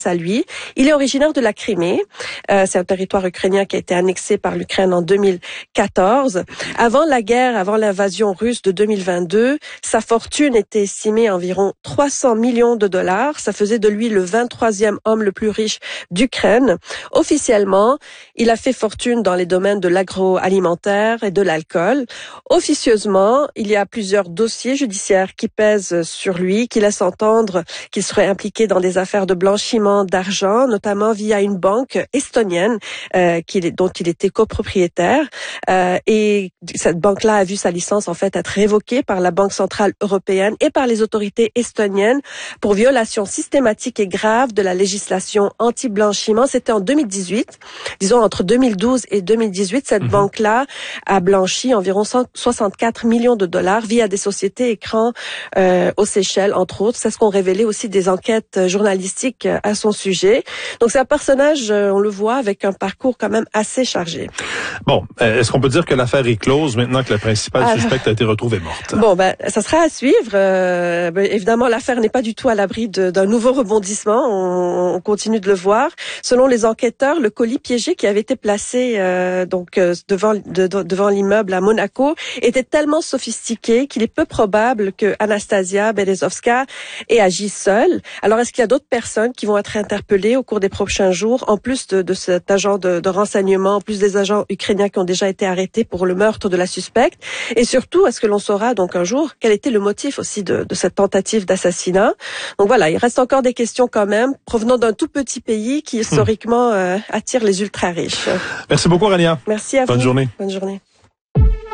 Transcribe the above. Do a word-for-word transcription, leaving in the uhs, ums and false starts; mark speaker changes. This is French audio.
Speaker 1: à lui. Il est originaire de la Crimée. Euh, c'est un territoire ukrainien qui a été annexé par l'Ukraine en deux mille quatorze. Avant la guerre, avant l'invasion russe de deux mille vingt-deux, sa fortune était estimée à environ trois cents millions de dollars. Ça faisait de lui le vingt-troisième homme le plus riche d'Ukraine. Officiellement, il a fait fortune dans les domaines de l'agroalimentaire et de l'alcool. Officieusement, il y a plusieurs dossiers judiciaires qui pèsent sur lui, qui laissent entendre qu'il serait impliqué dans des affaires de blanchiment d'argent, notamment via une banque estonienne euh, qu'il, dont il était copropriétaire. Euh, et cette banque-là a vu sa licence en fait être révoquée par la Banque centrale européenne et par les autorités estoniennes pour violation systématique et grave de la législation anti-blanchiment. C'était en deux mille dix-huit. Disons, entre deux mille douze et deux mille dix-huit, cette mmh. banque-là a blanchi environ cent soixante-quatre millions de dollars via des sociétés écrans euh, aux Seychelles, entre autres. C'est ce qu'ont révélé aussi des enquêtes journalistiques à son sujet. Donc c'est un personnage, on le voit, avec un parcours quand même assez chargé.
Speaker 2: Bon, est-ce qu'on peut dire que l'affaire est close maintenant que la principale Alors, suspecte a été retrouvée morte?
Speaker 1: Bon, ben ça sera à suivre. Euh, ben, évidemment, l'affaire n'est pas du tout à l'abri de, d'un nouveau rebondissement. On, on continue de le voir. Selon les enquêteurs, le colis piégé qui avait été placé euh, donc euh, devant de, de, devant l'immeuble à Monaco était tellement sophistiqué qu'il est peu probable que Anastasia Berezovska ait agi seule. Alors, est-ce qu'il y a d'autres personnes qui vont être interpellés au cours des prochains jours, en plus de, de cet agent de, de renseignement, en plus des agents ukrainiens qui ont déjà été arrêtés pour le meurtre de la suspecte. Et surtout, est-ce que l'on saura donc un jour quel était le motif aussi de, de cette tentative d'assassinat? Donc voilà, il reste encore des questions quand même, provenant d'un tout petit pays qui historiquement euh, attire les ultra-riches.
Speaker 2: Merci beaucoup, Rania.
Speaker 1: Merci à vous.
Speaker 2: Bonne journée.
Speaker 1: Bonne journée.